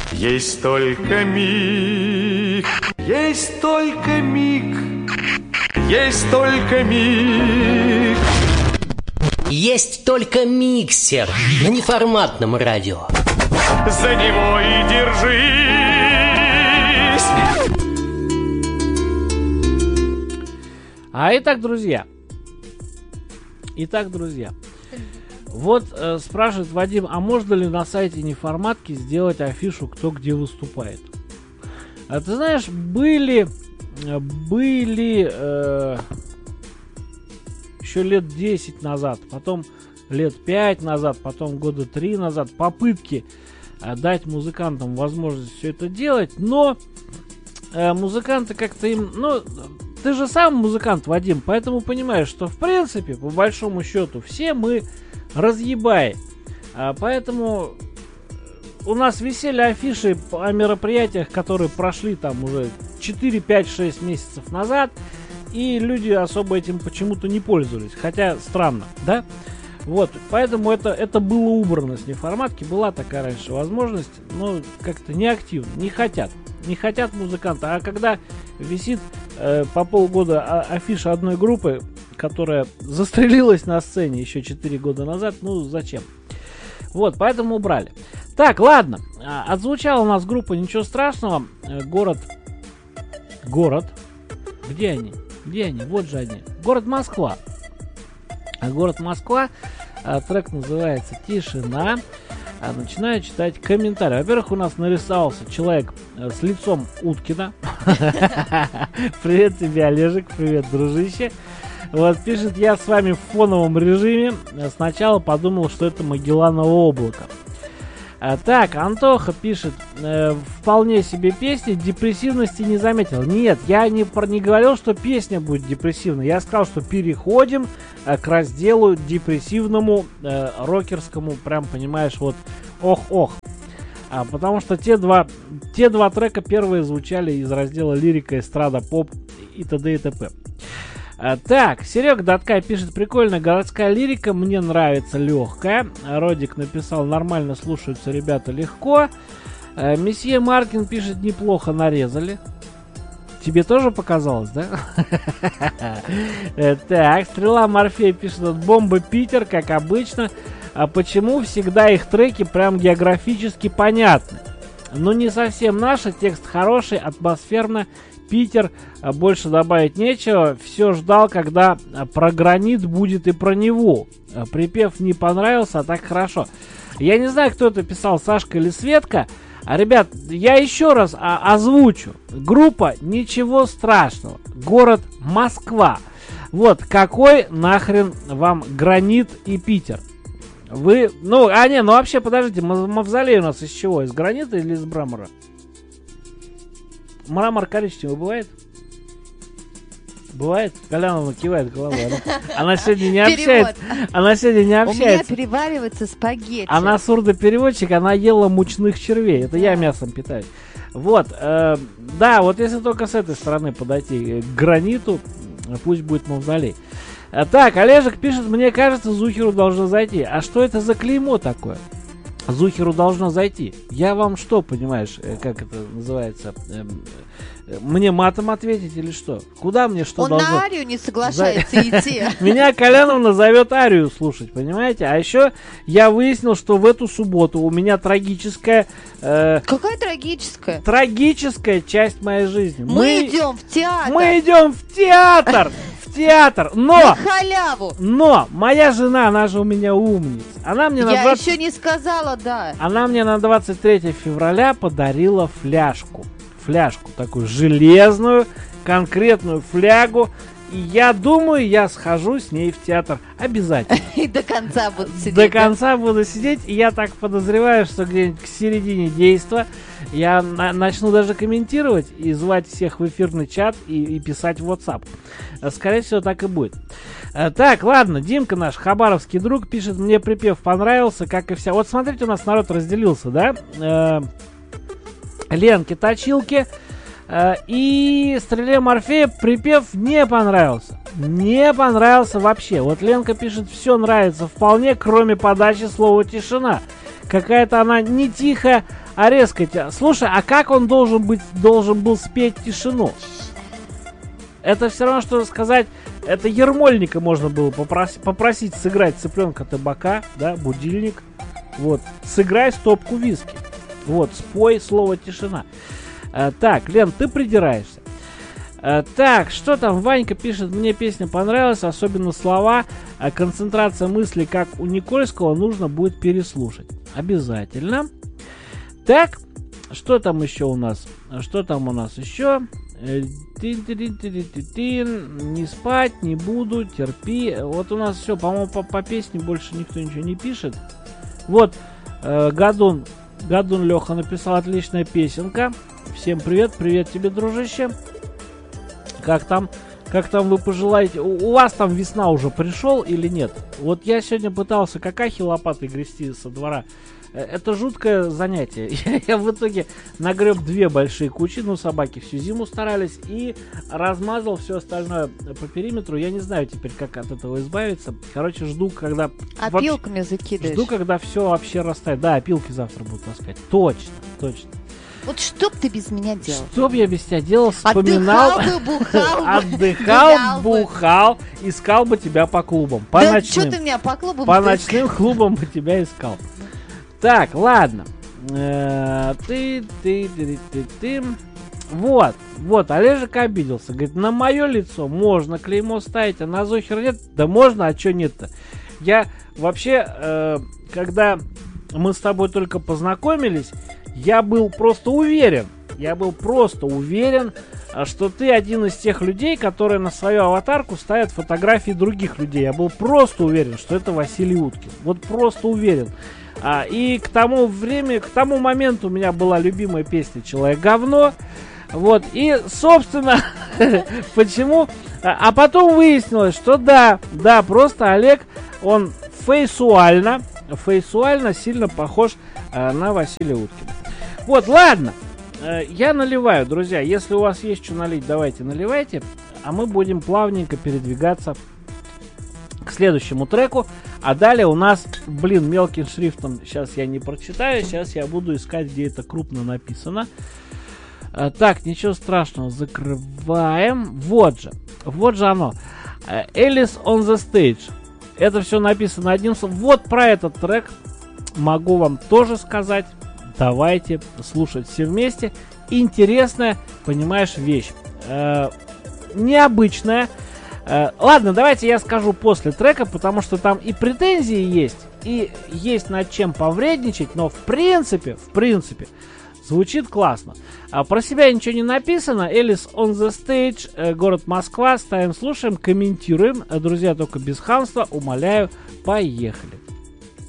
Есть только миг, есть только миг, есть только миг. Есть только миксер на неформатном радио. За него и держись. Итак, друзья, вот спрашивает Вадим, а можно ли на сайте неформатки сделать афишу, кто где выступает? А ты знаешь, были еще лет 10 назад, потом лет 5 назад, потом года 3 назад попытки дать музыкантам возможность все это делать, но музыканты как-то им... Ты же сам музыкант, Вадим, поэтому понимаешь, что в принципе, по большому счету, все мы разъебаи. Поэтому у нас висели афиши о мероприятиях, которые прошли там уже 4, 5, 6 месяцев назад, и люди особо этим почему-то не пользовались. Хотя странно, да? Вот, поэтому это было убрано с неформатки. Была такая раньше возможность, но как-то неактивно, не хотят музыканты. А когда висит по полгода афиша одной группы, которая застрелилась на сцене еще 4 года назад, зачем? Вот, поэтому убрали. Так, ладно, отзвучала у нас группа «Ничего страшного». Город. Где они? Вот же они. Город Москва. Город Москва. Трек называется «Тишина». Начинаю читать комментарии. Во-первых, у нас нарисовался человек с лицом Уткина. Привет тебе, Олежек. Привет, дружище. Вот, пишет: я с вами в фоновом режиме. Сначала подумал, что это Магелланово облако. Так, Антоха пишет: вполне себе песня, депрессивности не заметил. Нет, я не говорил, что песня будет депрессивной. Я сказал, что переходим к разделу депрессивному, рокерскому, прям, понимаешь, вот ох-ох. Потому что те два трека первые звучали из раздела лирика, эстрада, поп и т.д. и т.п. Так, Серега Даткай пишет: прикольная городская лирика, мне нравится, легкая. Родик написал: нормально слушаются ребята, легко. Месье Маркин пишет: неплохо нарезали. Тебе тоже показалось, да? Так, Стрела Морфей пишет: бомба Питер, как обычно. А почему всегда их треки прям географически понятны? Не совсем наши, текст хороший, атмосферно. Питер, больше добавить нечего. Все ждал, когда про гранит будет и про него. Припев не понравился, а так хорошо. Я не знаю, кто это писал, Сашка или Светка. Ребят, я еще раз озвучу. Группа «Ничего страшного». Город Москва. Вот, какой нахрен вам гранит и Питер? Вы, вообще, подождите, мавзолей у нас из чего? Из гранита или из мрамора? Мрамор коричневый бывает? Бывает? Коляновна кивает головой. Она сегодня не общается. Она сегодня не общается. У меня переваривается спагетти. Она сурдопереводчик, она ела мучных червей. Это я мясом питаюсь. Вот. Да, вот если только с этой стороны подойти к граниту, пусть будет мавзолей. Так, Олежек пишет: мне кажется, Зухеру должно зайти. А что это за клеймо такое? Зухеру должно зайти. Я вам что, понимаешь, как это называется? Мне матом ответить или что? Куда мне что должно? Он на Арию не соглашается идти. Меня Коляновна зовет Арию слушать, понимаете? А еще я выяснил, что в эту субботу у меня трагическая... Какая трагическая? Трагическая часть моей жизни. Мы идем в театр. Мы идем в театр! Театр, на халяву. Но моя жена, она же у меня умница. Она мне я еще не сказала, да. Она мне на 23 февраля подарила фляжку. Фляжку такую железную, конкретную флягу. И я думаю, я схожу с ней в театр обязательно. И до конца буду сидеть. До конца буду сидеть. И я так подозреваю, что где-нибудь к середине действа я начну даже комментировать и звать всех в эфирный чат и писать в WhatsApp. Скорее всего, так и будет. Так, ладно, Димка наш, хабаровский друг, пишет: мне припев понравился, как и вся. Вот смотрите, у нас народ разделился, да? Ленке Точилке и Стреле Морфея припев не понравился. Не понравился вообще. Вот Ленка пишет: все нравится вполне, кроме подачи слова «тишина». какая-то она не тихая, а резкая. Слушай, а как он должен был спеть тишину? Это все равно, что сказать, это Ермольника можно было попросить сыграть цыпленка табака, да, будильник. Вот, сыграй стопку виски. Вот, спой слово тишина. Так, Лен, ты придираешься. Так, что там? Ванька пишет, мне песня понравилась, особенно слова. Концентрация мыслей, как у Никольского, нужно будет переслушать. Обязательно. Так, что там еще у нас? Что там у нас еще? Не спать, не буду, терпи. Вот у нас все, по-моему, по песне больше никто ничего не пишет. Вот, Гадун Леха написал, отличная песенка. Всем привет, привет тебе, дружище. Как там вы пожелаете? У вас там весна уже пришел или нет? Вот я сегодня пытался какахи лопатой грести со двора. Это жуткое занятие. Я в итоге нагреб 2 большие кучи, собаки всю зиму старались, и размазал все остальное по периметру. Я не знаю теперь, как от этого избавиться. Короче, жду, когда... Опилками закидаешь. Жду, когда все вообще растает. Да, опилки завтра буду таскать. Точно. Вот что б ты без меня делал? Что б я без тебя делал? Вспоминал. Отдыхал, бухал, искал бы тебя по клубам. По да ночным. Что ты меня по клубам? По ночным клубам бы тебя искал. Так, ладно. Ты. Вот, Олежек обиделся. Говорит, на мое лицо можно клеймо ставить, а на Зохер нет. Да можно, а что нет-то? Я вообще, когда мы с тобой только познакомились, я был просто уверен, что ты один из тех людей, которые на свою аватарку ставят фотографии других людей. Я был просто уверен, что это Василий Уткин. Вот просто уверен. И к тому моменту у меня была любимая песня «Человек говно». Вот, и, собственно, почему... А потом выяснилось, что да, просто Олег, он фейсуально сильно похож на Василия Уткина. Вот, ладно, я наливаю, друзья. Если у вас есть что налить, давайте наливайте. А мы будем плавненько передвигаться к следующему треку. А далее у нас, мелким шрифтом сейчас я не прочитаю. Сейчас я буду искать, где это крупно написано. Так, ничего страшного, закрываем. Вот же оно. Alice on the Stage. Это все написано одним словом. Вот про этот трек могу вам тоже сказать. Давайте слушать все вместе. Интересная, понимаешь, вещь. Необычная. Ладно, давайте я скажу после трека, потому что там и претензии есть, и есть над чем повредничать, но в принципе, звучит классно. Про себя ничего не написано. Alice on the Stage, город Москва. Ставим, слушаем, комментируем. Друзья, только без хамства, умоляю, поехали.